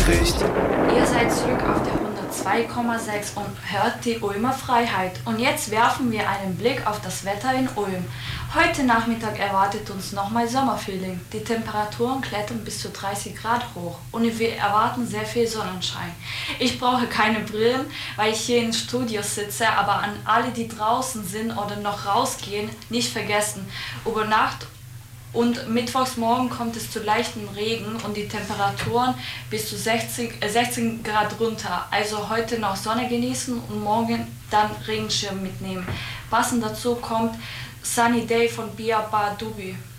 spricht. Ihr seid zurück auf der 102,6 und hört die Ulmer Freiheit. Und jetzt werfen wir einen Blick auf das Wetter in Ulm. Heute Nachmittag erwartet uns nochmal Sommerfeeling. Die Temperaturen klettern bis zu 30 Grad hoch und wir erwarten sehr viel Sonnenschein. Ich brauche keine Brillen, weil ich hier im Studio sitze, aber an alle, die draußen sind oder noch rausgehen, nicht vergessen, über Nacht und mittwochs morgen kommt es zu leichtem Regen und die Temperaturen bis zu 16 Grad runter. Also heute noch Sonne genießen und morgen dann Regenschirm mitnehmen. Passend dazu kommt Sunny Day von Bia Ba Dubi.